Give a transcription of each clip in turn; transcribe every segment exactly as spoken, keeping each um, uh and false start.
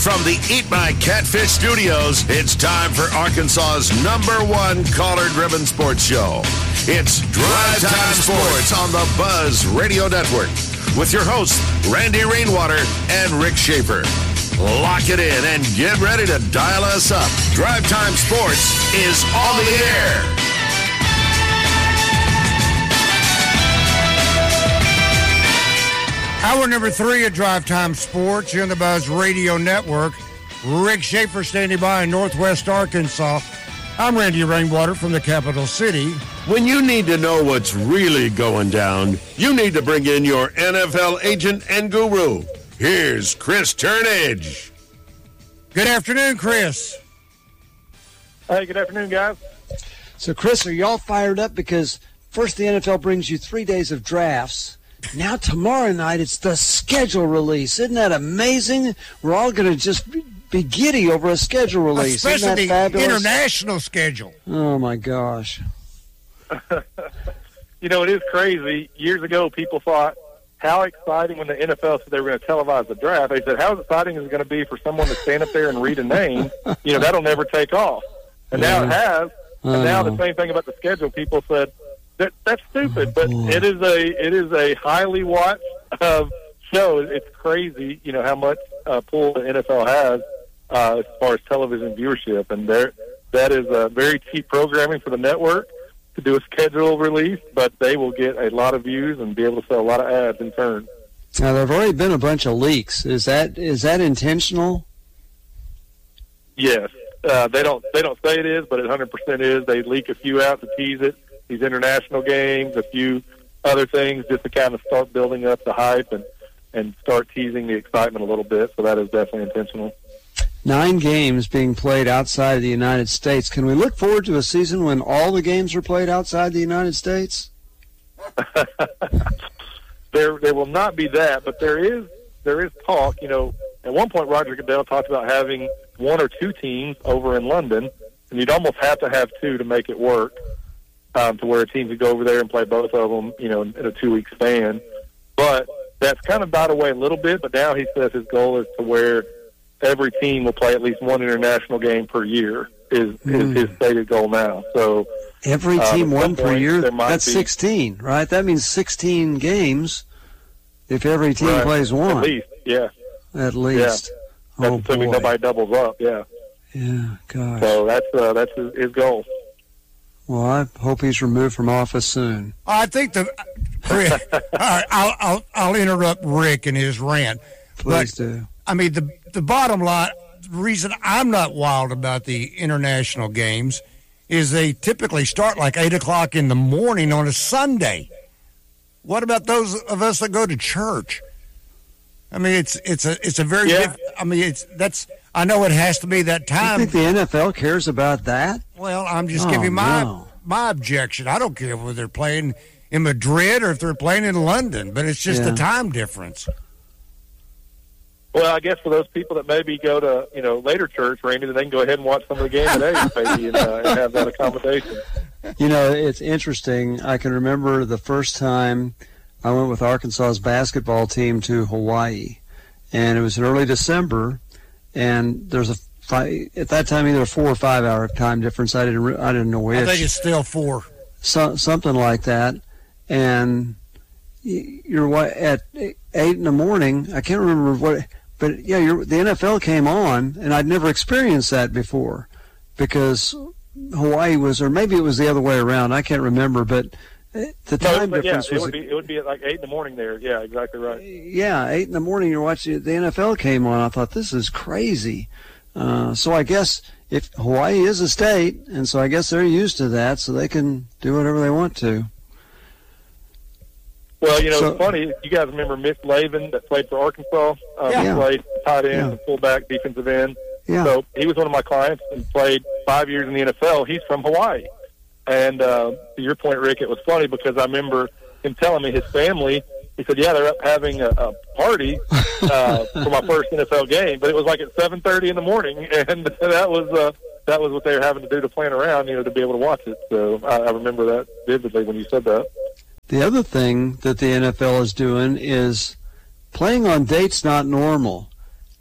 From the Eat My Catfish studios, it's time for Arkansas's number one collar-driven sports show. It's Drive Time Sports on the Buzz Radio Network with your hosts, Randy Rainwater and Rick Schaefer. Lock it in and get ready to dial us up. Drive Time Sports is on the air. Hour number three of Drive Time Sports here on the Buzz Radio Network. Rick Schaefer standing by in Northwest Arkansas. I'm Randy Rainwater from the capital city. When you need to know what's really going down, you need to bring in your N F L agent and guru. Here's Chris Turnage. Good afternoon, Chris. Hey, good afternoon, guys. So, Chris, are y'all fired up? Because first the N F L brings you three days of drafts. Now tomorrow night it's the schedule release. Isn't that amazing? We're all going to just be giddy over a schedule release. Especially Isn't that the fabulous? international schedule. Oh, my gosh. You know, it is crazy. Years ago, people thought, how exciting when the N F L said they were going to televise the draft. They said, how exciting is it going to be for someone to stand up there and read a name? You know, that'll never take off. And now it has. And Uh, now the same thing about the schedule. People said, that that's stupid. But it is a it is a highly watched uh, show. It's crazy, you know, how much uh, pull the N F L has uh, as far as television viewership. And there, that is uh, very cheap programming for the network to do a schedule release, but they will get a lot of views and be able to sell a lot of ads in turn. Now, there have already been a bunch of leaks. Is that is that intentional? Yes. Uh, they don't they don't say it is, but it one hundred percent is. They leak a few out to tease it, these international games, a few other things just to kind of start building up the hype and, and start teasing the excitement a little bit. So that is definitely intentional. Nine games being played outside of the United States. Can we look forward to a season when all the games are played outside the United States? there there will not be that, but there is there is talk. You know, at one point Roger Goodell talked about having one or two teams over in London, and you'd almost have to have two to make it work, um, to where a team could go over there and play both of them, you know, in, in a two-week span. But that's kind of died away a little bit, but now he says his goal is to where every team will play at least one international game per year is, Mm. is his stated goal now. So Every uh, team at one some per point, year? there might That's be- sixteen, right? That means sixteen games if every team Right. plays one. At least, yeah. At least. That's Oh, assuming boy. nobody doubles up, yeah. Yeah, gosh. So that's uh, that's his, his goal. Well, I hope he's removed from office soon. I think the Rick, all right, I'll, I'll I'll interrupt Rick in his rant. Please But, do. I mean, the the bottom line, the reason I'm not wild about the international games is they typically start like eight o'clock in the morning on a Sunday. What about those of us that go to church? I mean, it's it's a it's a very. Yeah. diff- I mean, it's that's. I know it has to be that You time. think the N F L cares about that? Well, I'm just Oh, giving my no. my objection. I don't care whether they're playing in Madrid or if they're playing in London, but it's just Yeah. the time difference. Well, I guess for those people that maybe go to, you know, later church, Randy, then they can go ahead and watch some of the game today maybe and, uh, and have that accommodation. You know, it's interesting. I can remember the first time I went with Arkansas's basketball team to Hawaii, and it was in early December, and there's a five, at that time either a four or five hour time difference. I didn't re- I didn't know which. I think it's still four. So, something like that, and y- you're wa- at eight in the morning. I can't remember what, but yeah, you're, the N F L came on, and I'd never experienced that before, because Hawaii was, or maybe it was the other way around. I can't remember, but uh, the No, time but yeah, difference it was. would be it would be at like eight in the morning there. Yeah, exactly right. Yeah, eight in the morning. You're watching the N F L came on. I thought this is crazy. Uh, so I guess if Hawaii is a state, and so I guess they're used to that, so they can do whatever they want to. Well, you know, So- it's funny. You guys remember Mitch Lavin that played for Arkansas? Um, Yeah. He played tight end, Yeah. and fullback, defensive end. Yeah. So he was one of my clients and played five years in the N F L. He's from Hawaii. And uh, to your point, Rick, it was funny because I remember him telling me his family, he said, yeah, they're up having a, a party uh, for my first N F L game, but it was like at seven thirty in the morning, and that was uh, that was what they were having to do to plan around, you know, to be able to watch it. So I, I remember that vividly when you said that. The other thing that the N F L is doing is playing on dates not normal.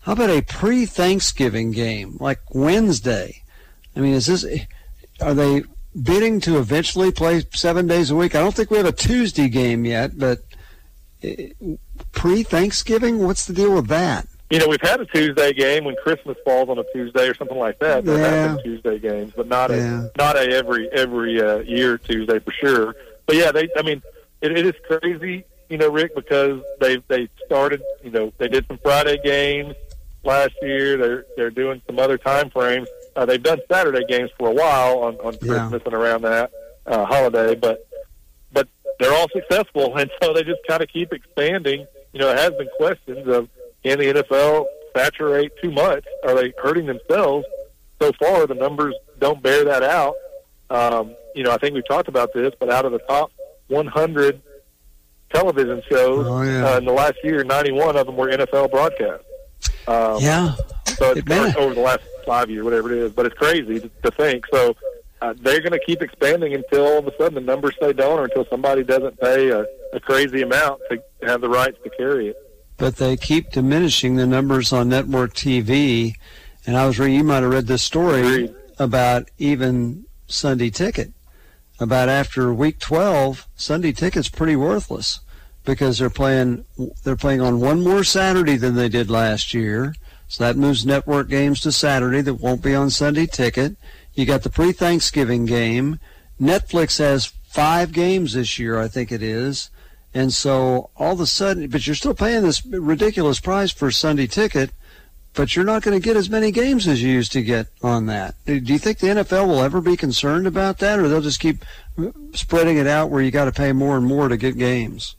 How about a pre-Thanksgiving game, like Wednesday? I mean, is this? Are they bidding to eventually play seven days a week? I don't think we have a Tuesday game yet, but pre-Thanksgiving, what's the deal with that? You know, we've had a Tuesday game when Christmas falls on a Tuesday or something like that. There yeah. have been Tuesday games, but not yeah. a not a every every uh, year Tuesday for sure. But yeah, they. I mean, it, it is crazy, you know, Rick, because they they started. You know, they did some Friday games last year. They're they're doing some other time frames. Uh, they've done Saturday games for a while on, on Christmas yeah. and around that uh, holiday, but but they're all successful, and so they just kind of keep expanding. You know, it has been questions of, can the N F L saturate too much? Are they hurting themselves? So far, the numbers don't bear that out. Um, you know, I think we've talked about this, but out of the top one hundred television shows oh, yeah. uh, in the last year, ninety-one of them were N F L broadcasts. Um, yeah. So it's it over the last five years, whatever it is, but it's crazy to, to think. So uh, they're going to keep expanding until all of a sudden the numbers say don't, or until somebody doesn't pay a, a crazy amount to have the rights to carry it. But they keep diminishing the numbers on network T V. And I was reading, you might have read this story Agreed. about even Sunday Ticket. About after week twelve, Sunday Ticket's pretty worthless because they're playing they're playing on one more Saturday than they did last year. So that moves network games to Saturday that won't be on Sunday Ticket. You got the pre-Thanksgiving game. Netflix has five games this year, I think it is. And so all of a sudden, but you're still paying this ridiculous price for Sunday Ticket, but you're not going to get as many games as you used to get on that. Do you think the N F L will ever be concerned about that, or they'll just keep spreading it out where you got to pay more and more to get games?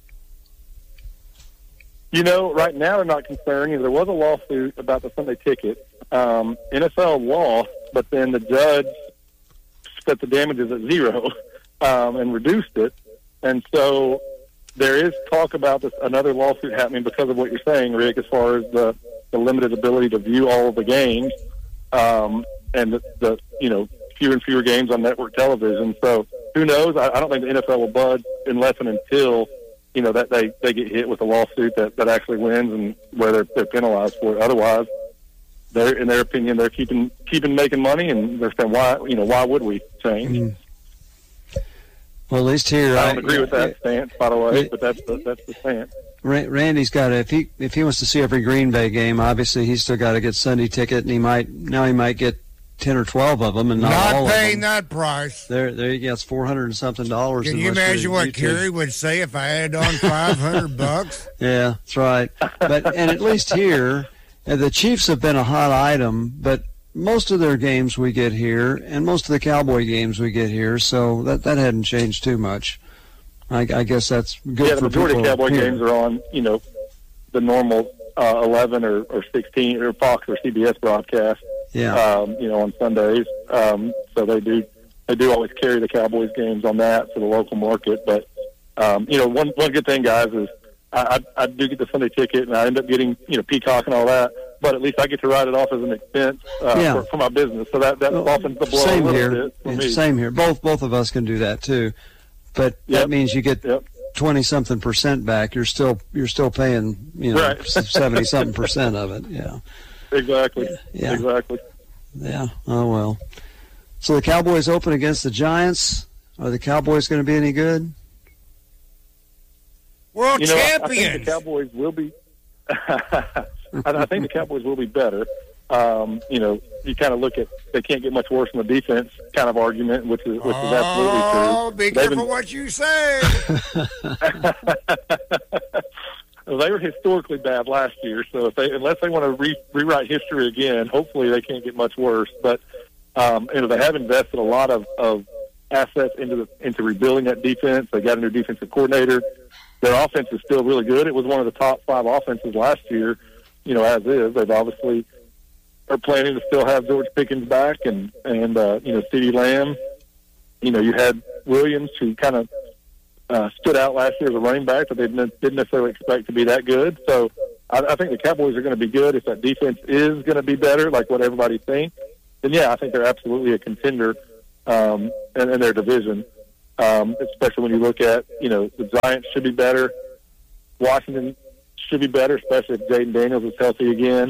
You know, right now they're not concerned. You know, there was a lawsuit about the Sunday Ticket. Um, N F L lost, but then the judge set the damages at zero um, and reduced it. And so there is talk about this another lawsuit happening because of what you're saying, Rick, as far as the, the limited ability to view all of the games um, and the, the, you know, fewer and fewer games on network television. So who knows? I, I don't think the N F L will budge unless and until, you know, that they, they get hit with a lawsuit that, that actually wins and where they're, they're penalized for it. Otherwise, they're, in their opinion, they're keeping keeping making money, and they're saying, why, you know, why would we change? Mm. Well, at least here, I don't I, agree with that I, stance, by the way, I, but that's the, that's the stance. Randy's got to, if he if he wants to see every Green Bay game, obviously he's still got to get Sunday Ticket, and he might now he might get ten or twelve of them, and not, not all paying of them. that price. There, there, yeah, it's four hundred and something dollars. Can you imagine what Kerry would say if I added on five hundred bucks? Yeah, that's right. But and at least here, uh, the Chiefs have been a hot item, but most of their games we get here, and most of the Cowboy games we get here, so that that hadn't changed too much. I, I guess that's good yeah, for people. Yeah, the majority of Cowboy here. games are on, you know, the normal uh, eleven or, or sixteen or Fox or C B S broadcast. Yeah. Um, you know, on Sundays. Um, so they do they do always carry the Cowboys games on that for the local market. But um, you know, one one good thing, guys, is I, I I do get the Sunday Ticket, and I end up getting, you know, Peacock and all that. But at least I get to write it off as an expense uh, yeah. for, for my business. So that that softens the blow Same a little here. bit for Yeah, me. Same here. Both both of us can do that too. But Yep. that means you get Yep. twenty something percent back. You're still you're still paying, you know, Right. seventy something percent of it. Yeah. Exactly. Yeah. Exactly. Yeah. Oh well. So the Cowboys open against the Giants. Are the Cowboys going to be any good? World You know, I- I champions. think the Cowboys will be. I I think the Cowboys will be better. Um, you know, you kind of look at they can't get much worse in the defense kind of argument, which is which is absolutely true. Oh, be They've careful been- what you say. They were historically bad last year, so if they unless they want to re, rewrite history again, hopefully they can't get much worse. But um, you know, they have invested a lot of, of assets into the, into rebuilding that defense. They got a new defensive coordinator. Their offense is still really good. It was one of the top five offenses last year. You know, as is, they've obviously are planning to still have George Pickens back and and uh, you know, CeeDee Lamb. You know, you had Williams, who kind of uh, stood out last year as a running back, but they didn't, didn't necessarily expect to be that good. So I, I think the Cowboys are going to be good. If that defense is going to be better, like what everybody thinks, then yeah, I think they're absolutely a contender um, in, in their division. Um, especially when you look at, you know, the Giants should be better. Washington should be better, especially if Jaden Daniels is healthy again.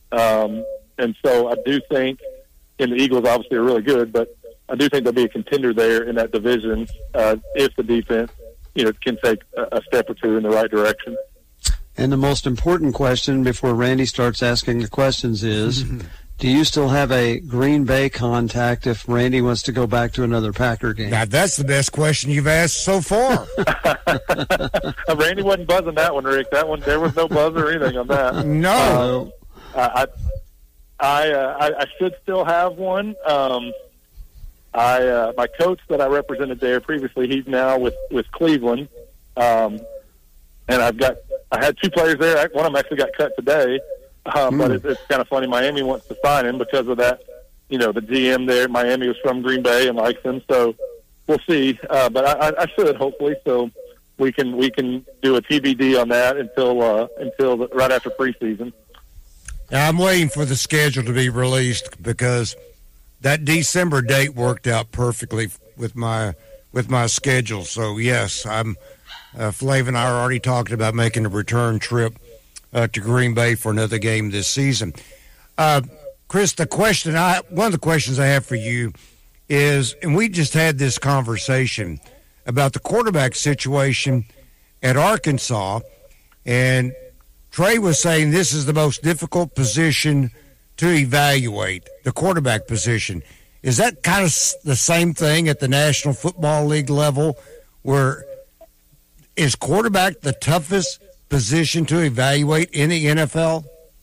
Um, and so I do think, and the Eagles obviously are really good, but I do think there'll be a contender there in that division uh, if the defense, you know, can take a, a step or two in the right direction. And the most important question before Randy starts asking the questions is, do you still have a Green Bay contact if Randy wants to go back to another Packer game? Now, that's the best question you've asked so far. Randy wasn't buzzing that one, Rick. That one, there was no buzz or anything on that. No. Uh, I, I, uh, I, I should still have one. Um, I, uh, my coach that I represented there previously, he's now with, with Cleveland. Um, and I've got, I had two players there. One of them actually got cut today. Uh, mm. But it, it's kind of funny. Miami wants to sign him because of that. You know, the G M there, Miami was from Green Bay and likes him. So we'll see. Uh, but I, I should, hopefully. So we can, we can do a T B D on that until, uh, until the, right after preseason. I'm waiting for the schedule to be released because that December date worked out perfectly with my with my schedule. So yes, I'm. Uh, Flav and I are already talking about making a return trip uh, to Green Bay for another game this season. Uh, Chris, the question I one of the questions I have for you is, and we just had this conversation about the quarterback situation at Arkansas, and Trey was saying this is the most difficult position to evaluate, the quarterback position. Is that kind of the same thing at the National Football League level, where is quarterback the toughest position to evaluate in the N F L?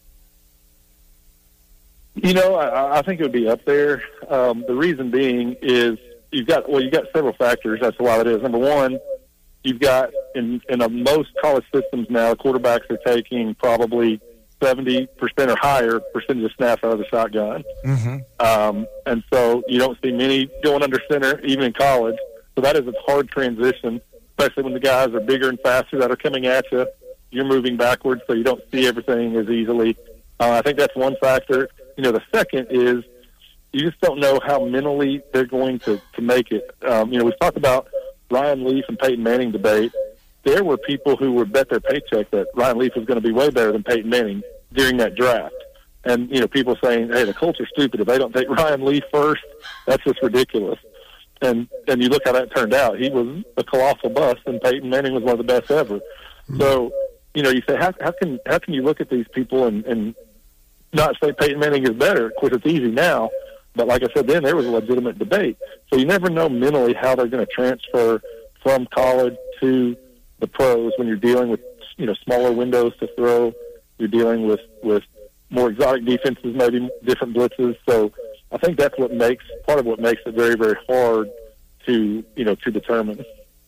You know, I, I think it would be up there. Um, the reason being is you've got, well, you've got several factors. That's why it is. Number one, you've got in, in a, most college systems now, quarterbacks are taking probably seventy percent or higher percentage of snaps out of the shotgun. Mm-hmm. Um, and so you don't see many going under center, even in college. So that is a hard transition, especially when the guys are bigger and faster that are coming at you. You're moving backwards, so you don't see everything as easily. Uh, I think that's one factor. You know, the second is you just don't know how mentally they're going to, to make it. Um, you know, we've talked about Ryan Leaf and Peyton Manning debate. There were people who would bet their paycheck that Ryan Leaf was going to be way better than Peyton Manning during that draft. And, you know, people saying, hey, the Colts are stupid. If they don't take Ryan Leaf first, that's just ridiculous. And and you look how that turned out. He was a colossal bust, and Peyton Manning was one of the best ever. Mm-hmm. So, you know, you say, how, how can how can you look at these people and, and not say Peyton Manning is better? Of course, it's easy now. But like I said then, there was a legitimate debate. So you never know mentally how they're going to transfer from college to the pros when you're dealing with, you know, smaller windows to throw. You're dealing with, with more exotic defenses, maybe different blitzes. So I think that's what makes, part of what makes it very, very hard to, you know, to determine.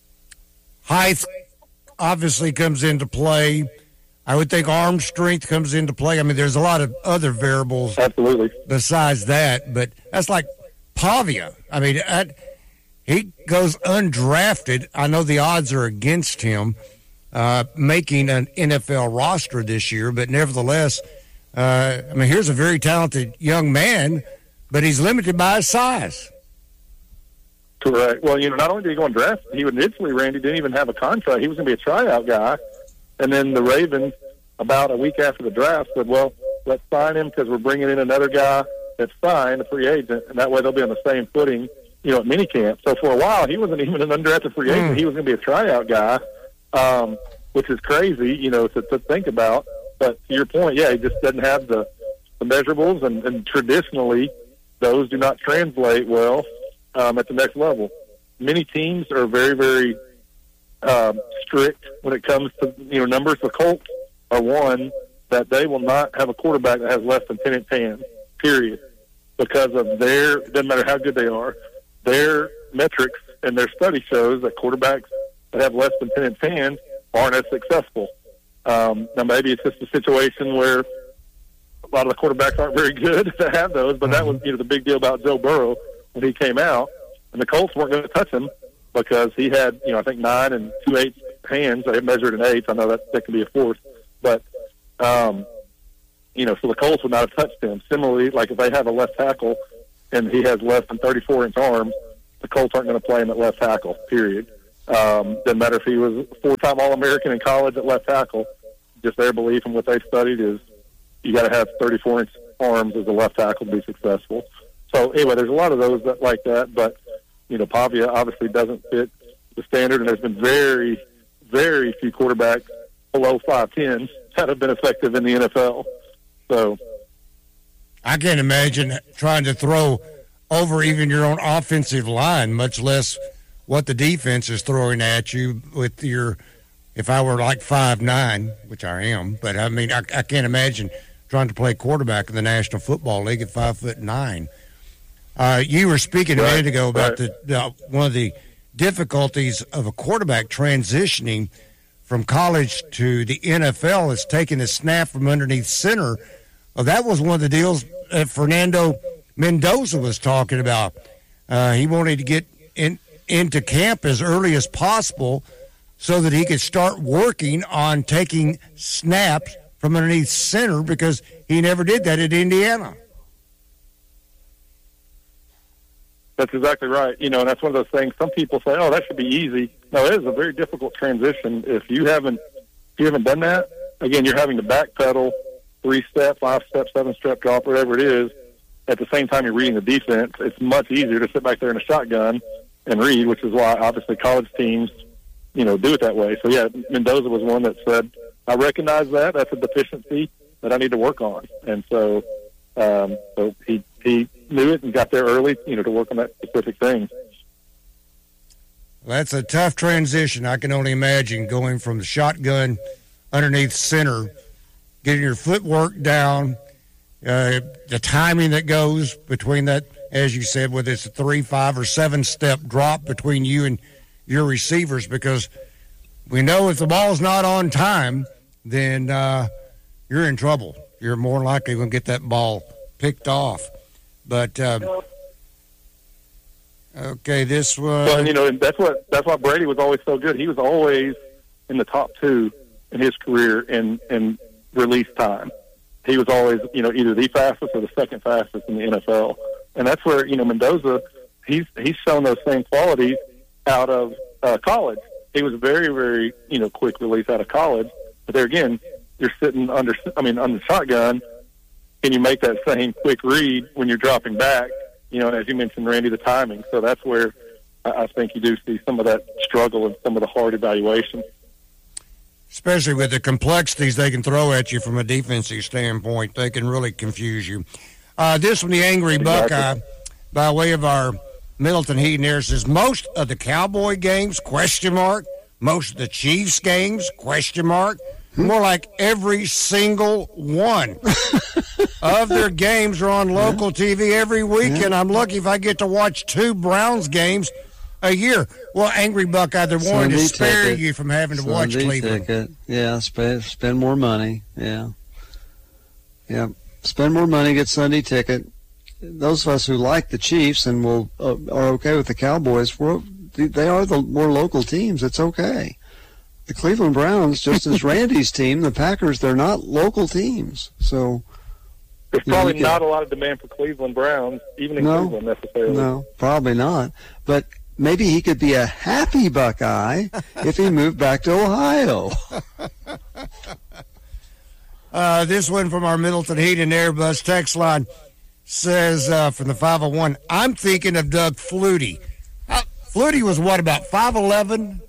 Height obviously comes into play. I would think arm strength comes into play. I mean, there's a lot of other variables. Absolutely. Besides that, but that's like Pavia. I mean, I, he goes undrafted. I know the odds are against him uh, making an N F L roster this year, but nevertheless, uh, I mean, here's a very talented young man, but he's limited by his size. Correct. Well, you know, not only did he go undrafted, he initially, Randy, didn't even have a contract. He was going to be a tryout guy. And then the Ravens, about a week after the draft, said, well, let's sign him because we're bringing in another guy that's signed, a free agent, and that way they'll be on the same footing, you know, at minicamp. So for a while, he wasn't even an undrafted free agent. Mm. He was going to be a tryout guy, um, which is crazy, you know, to, to think about. But to your point, yeah, he just doesn't have the, the measurables, and, and traditionally those do not translate well um, at the next level. Many teams are very, very um, strict when it comes to, you know, numbers. The Colts are one that they will not have a quarterback that has less than ten inch hands, period, because of their, it doesn't matter how good they are, their metrics and their study shows that quarterbacks that have less than ten inch hands aren't as successful. Um, now, maybe it's just a situation where a lot of the quarterbacks aren't very good to have those, but that was, you know, the big deal about Joe Burrow when he came out, and the Colts weren't going to touch him because he had, you know, I think nine and two eighths hands. They measured an eighth. I know that that could be a fourth, but um, you know, so the Colts would not have touched him. Similarly, like if they have a left tackle and he has less than thirty-four inch arms, the Colts aren't going to play him at left tackle. Period. Um, doesn't matter if he was a four-time All-American in college at left tackle. Just their belief and what they studied is you got to have thirty-four inch arms as a left tackle to be successful. So anyway, there's a lot of those that like that, but you know, Pavia obviously doesn't fit the standard, and there's been very, very few quarterbacks below five ten that have been effective in the N F L. So I can't imagine trying to throw over even your own offensive line, much less what the defense is throwing at you with your, if I were like five nine, which I am, but I mean, I, I can't imagine trying to play quarterback in the National Football League at five foot nine. Uh, you were speaking right, a minute ago about right. the, the one of the difficulties of a quarterback transitioning from college to the N F L is taking a snap from underneath center. Well, that was one of the deals that Fernando Mendoza was talking about. Uh, he wanted to get in, into camp as early as possible so that he could start working on taking snaps from underneath center because he never did that at Indiana. That's exactly right. You know, and that's one of those things. Some people say, "Oh, that should be easy." No, it is a very difficult transition. If you haven't, if you haven't done that, again, you're having to backpedal three step, five step, seven step drop, whatever it is. At the same time, you're reading the defense. It's much easier to sit back there in a shotgun and read, which is why obviously college teams, you know, do it that way. So yeah, Mendoza was one that said, "I recognize that. That's a deficiency that I need to work on." And so, um, so he he knew it and got there early, you know, to work on that specific thing. That's a tough transition. I can only imagine going from the shotgun underneath center, getting your footwork down, uh, the timing that goes between that, as you said, whether it's a three, five, or seven-step drop between you and your receivers, because we know if the ball's not on time, then uh, you're in trouble. You're more likely going to get that ball picked off. But uh, okay, this was. Well, and, you know, and that's what that's why Brady was always so good. He was always in the top two in his career in in release time. He was always, you know, either the fastest or the second fastest in the N F L, and that's where, you know, Mendoza, he's he's shown those same qualities out of uh, college. He was very, very, you know, quick release out of college. But there again, you're sitting under, I mean, under shotgun. Can you make that same quick read when you're dropping back? You know, and as you mentioned, Randy, the timing. So that's where I think you do see some of that struggle and some of the hard evaluation. Especially with the complexities they can throw at you from a defensive standpoint. They can really confuse you. Uh, this from the Angry Exactly. Buckeye, by way of our Middleton Heat and Air, says, most of the Cowboy games, question mark. Most of the Chiefs games, question mark. More like every single one of their games are on local T V every weekend. I'm lucky if I get to watch two Browns games a year. Well, Angry Buckeye, they're wanting to Sunday spare ticket. you from having to watch Sunday Cleveland. Ticket. Yeah, spend spend more money. Yeah, yeah, spend more money, get Sunday ticket. Those of us who like the Chiefs and will uh, are okay with the Cowboys, we're, they are the more local teams. It's okay. The Cleveland Browns, just as Randy's team, the Packers, they're not local teams. So There's you know, probably you can- not a lot of demand for Cleveland Browns, even in No. Cleveland necessarily. No, probably not. But maybe he could be a happy Buckeye if he moved back to Ohio. Uh, this one from our Middleton Heat and Airbus text line says uh, from the five oh one, I'm thinking of Doug Flutie. Uh, Flutie was what, about five eleven?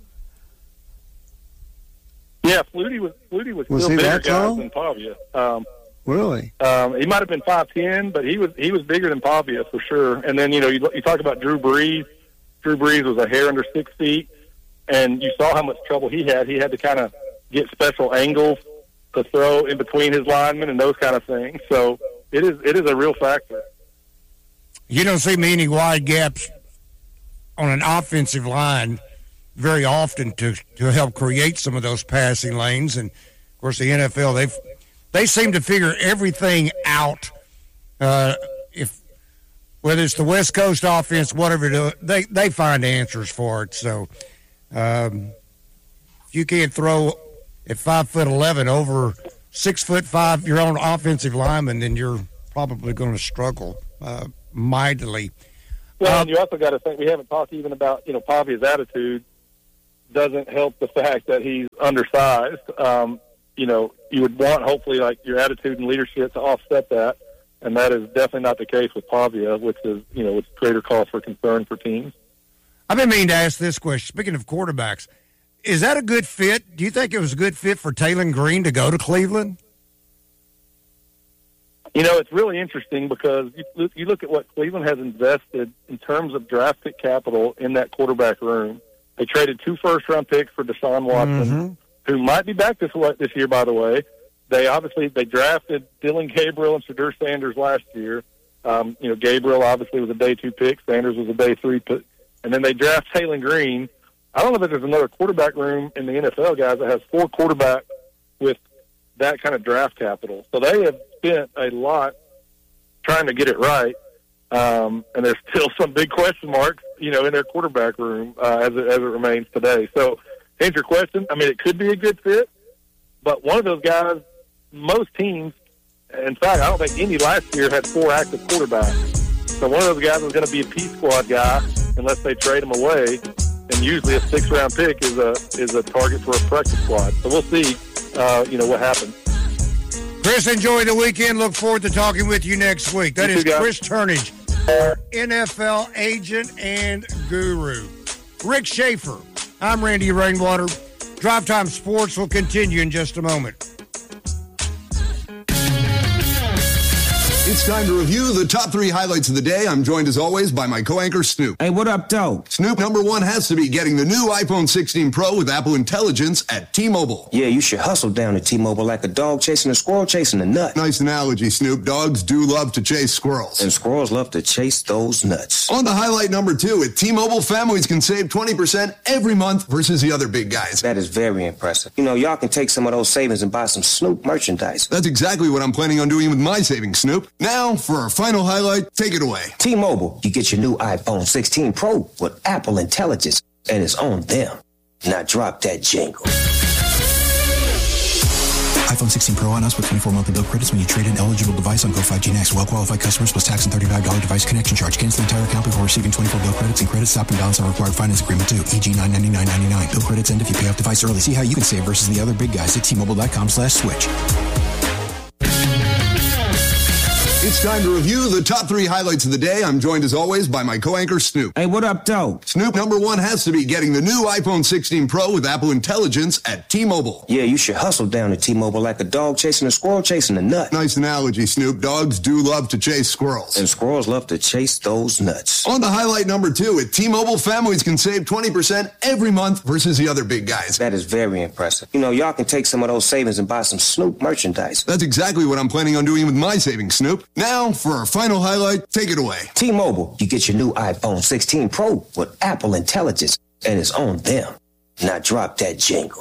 Yeah, Flutie was Flutie was, Was still he bigger that tall? guys than Pavia. Um, Really? um, he might have been five ten, but he was he was bigger than Pavia for sure. And then, you know, you, you talk about Drew Brees. Drew Brees was a hair under six feet, and you saw how much trouble he had. He had to kind of get special angles to throw in between his linemen and those kind of things. So it is it is a real factor. You don't see many wide gaps on an offensive line very often to, to help create some of those passing lanes. And, of course, the N F L, they've they seem to figure everything out. Uh, if whether it's the West Coast offense, whatever, do, they they find answers for it. So um, if you can't throw at five foot eleven over six foot five your own offensive lineman, then you're probably going to struggle uh, mightily. Well, Uh, and you also got to think, we haven't talked even about, you know, Pavia's attitude doesn't help the fact that he's undersized. Um, you know, you would want hopefully like your attitude and leadership to offset that, and that is definitely not the case with Pavia, which is, you know, it's greater cause for concern for teams. I've been meaning to ask this question. Speaking of quarterbacks, is that a good fit? Do you think it was a good fit for Taylon Green to go to Cleveland? You know, it's really interesting because you look, you look at what Cleveland has invested in terms of draft pick capital in that quarterback room. They traded two first-round picks for Deshaun Watson, mm-hmm. who might be back this this year, by the way. They obviously they drafted Dylan Gabriel and Shadur Sanders last year. Um, you know, Gabriel obviously was a day two pick. Sanders was a day three pick. And then they draft Taylon Green. I don't know if there's another quarterback room in the N F L, guys, that has four quarterbacks with that kind of draft capital. So they have spent a lot trying to get it right. Um, and there's still some big question marks, you know, in their quarterback room uh, as, it, as it remains today. So to answer your question, I mean, it could be a good fit, but one of those guys, most teams, in fact, I don't think Indy last year had four active quarterbacks. So one of those guys is going to be a P squad guy unless they trade him away. And usually a six-round pick is a is a target for a practice squad. So we'll see, uh, you know, what happens. Chris, enjoy the weekend. Look forward to talking with you next week. That is Chris Turnage, our N F L agent and guru. Rick Schaefer. I'm Randy Rainwater. Drive Time Sports will continue in just a moment. It's time to review the top three highlights of the day. I'm joined, as always, by my co-anchor, Snoop. Hey, what up, though? Snoop, number one has to be getting the new iPhone sixteen Pro with Apple Intelligence at T-Mobile. Yeah, you should hustle down to T-Mobile like a dog chasing a squirrel chasing a nut. Nice analogy, Snoop. Dogs do love to chase squirrels. And squirrels love to chase those nuts. On to highlight number two, at T-Mobile, families can save twenty percent every month versus the other big guys. That is very impressive. You know, y'all can take some of those savings and buy some Snoop merchandise. That's exactly what I'm planning on doing with my savings, Snoop. Now, for our final highlight, take it away. T-Mobile, you get your new iPhone sixteen Pro with Apple Intelligence, and it's on them. Now drop that jingle. iPhone sixteen Pro on us with twenty-four monthly bill credits when you trade in eligible device on Go five G Next. Well-qualified customers plus tax and thirty-five dollars device connection charge. Cancel the entire account before receiving twenty-four bill credits and credits. Stop and balance on required finance agreement too. E G nine ninety-nine ninety-nine. Bill credits end if you pay off device early. See how you can save versus the other big guys at T-Mobile.com slash switch. It's time to review the top three highlights of the day. I'm joined, as always, by my co-anchor, Snoop. Hey, what up, though? Snoop, number one has to be getting the new iPhone sixteen Pro with Apple Intelligence at T-Mobile. Yeah, you should hustle down to T-Mobile like a dog chasing a squirrel chasing a nut. Nice analogy, Snoop. Dogs do love to chase squirrels. And squirrels love to chase those nuts. On to highlight number two, at T-Mobile, families can save twenty percent every month versus the other big guys. That is very impressive. You know, y'all can take some of those savings and buy some Snoop merchandise. That's exactly what I'm planning on doing with my savings, Snoop. Now, for our final highlight, take it away. T-Mobile, you get your new iPhone sixteen Pro with Apple Intelligence, and it's on them. Now drop that jingle.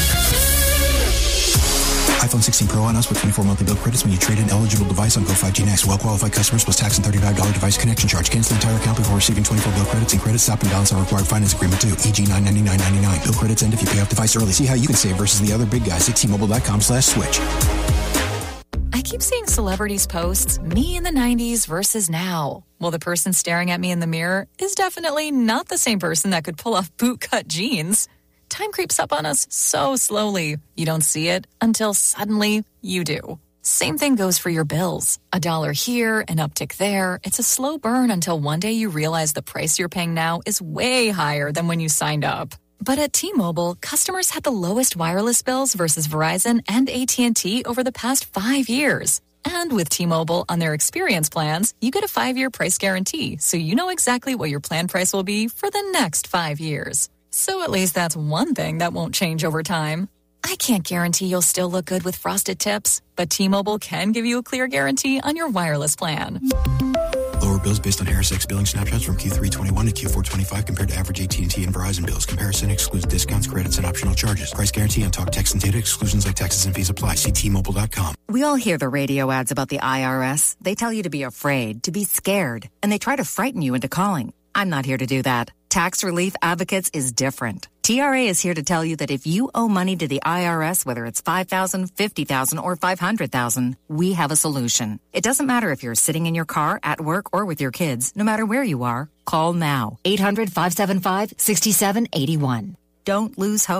iPhone sixteen Pro on us with twenty-four monthly bill credits when you trade in eligible device on Go five G Next. Well-qualified customers plus tax and thirty-five dollars device connection charge. Cancel the entire account before receiving twenty-four bill credits and credits. Stop and balance on required finance agreement too. E G nine ninety-nine ninety-nine. Bill credits end if you pay off device early. See how you can save versus the other big guys at T-Mobile.com slash switch. I keep seeing celebrities posts, me in the nineties versus now. Well, the person staring at me in the mirror is definitely not the same person that could pull off bootcut jeans. Time creeps up on us so slowly. You don't see it until suddenly you do. Same thing goes for your bills. A dollar here, an uptick there. It's a slow burn until one day you realize the price you're paying now is way higher than when you signed up. But at T-Mobile, customers had the lowest wireless bills versus Verizon and A T and T over the past five years. And with T-Mobile on their experience plans, you get a five-year price guarantee, so you know exactly what your plan price will be for the next five years. So at least that's one thing that won't change over time. I can't guarantee you'll still look good with frosted tips, but T-Mobile can give you a clear guarantee on your wireless plan. Lower bills based on Harris X billing snapshots from Q three twenty-one to Q four twenty-five compared to average A T and T and Verizon bills. Comparison excludes discounts, credits, and optional charges. Price guarantee on talk, text, and data. Exclusions like taxes and fees apply. See T Mobile dot com. We all hear the radio ads about the I R S. They tell you to be afraid, to be scared, and they try to frighten you into calling. I'm not here to do that. Tax Relief Advocates is different. T R A is here to tell you that if you owe money to the I R S, whether it's five thousand dollars, fifty thousand dollars, or five hundred thousand dollars, we have a solution. It doesn't matter if you're sitting in your car, at work, or with your kids. No matter where you are, call now. eight hundred, five seven five, six seven eight one. Don't lose hope.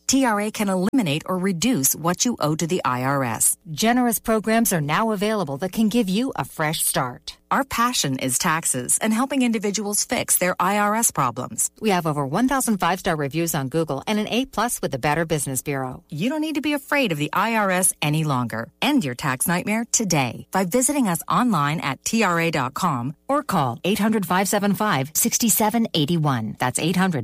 T R A can eliminate or reduce what you owe to the I R S. Generous programs are now available that can give you a fresh start. Our passion is taxes and helping individuals fix their I R S problems. We have over one thousand five-star reviews on Google and an A-plus with the Better Business Bureau. You don't need to be afraid of the I R S any longer. End your tax nightmare today by visiting us online at T R A dot com or call eight hundred, five seven five, six seven eight one. That's eight hundred,